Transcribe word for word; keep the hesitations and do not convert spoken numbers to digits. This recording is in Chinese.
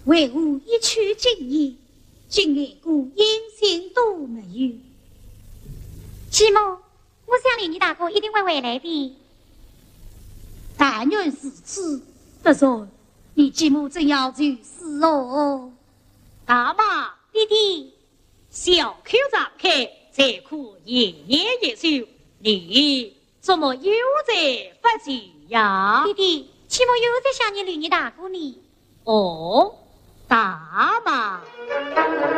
为吾一曲今夜，今夜故音信都没有。 继母，我想李你大哥一定会回来的。 但愿是此，不然你继母怎要去死哦？ 大妈，弟弟，小口张开，才可夜夜夜宿，你怎么又在发急呀？ 弟弟，继母又在想你李你大哥呢。 哦，大妈。